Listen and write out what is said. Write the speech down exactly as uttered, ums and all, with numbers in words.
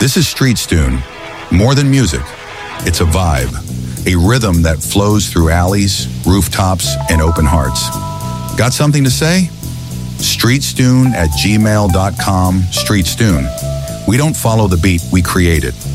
This is Street Stune. More than music, it's a vibe, a rhythm that flows through alleys, rooftops, and open hearts. Got something to say? streetstune at gmail dot com, Street Stune. We don't follow the beat, we create it.